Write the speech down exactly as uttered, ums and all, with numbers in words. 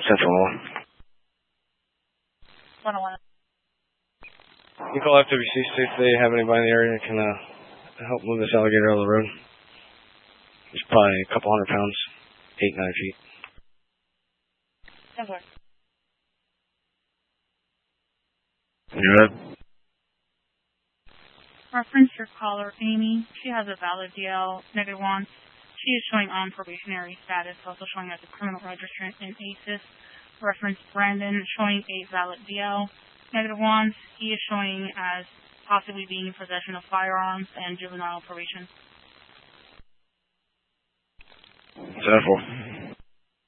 Central one. one oh one. You call F W C, see if they have anybody in the area that can uh, help move this alligator out of the road. It's probably a couple hundred pounds, eight, nine feet. Okay. You ready? Reference your caller, Amy. She has a valid D L, negative one. She is showing on probationary status, also showing as a criminal registrant in A S I S. Reference Brandon, showing a valid D L, negative one. He is showing as possibly being in possession of firearms and juvenile probation. Central.